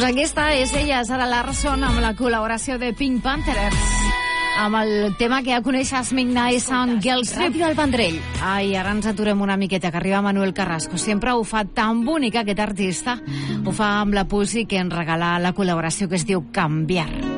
Doncs aquesta és ella, Zara Larsson, amb la col·laboració de Pink Panthers, amb el tema que ja coneixes, Midnight Sound Girls Ràdio al Vendrell. Ai, ara ens aturem una miqueta, que arriba Manuel Carrasco. Sempre ho fa tan bonic aquest artista. Ho fa amb la Pussy, que ens regala la col·laboració que es diu Canviar.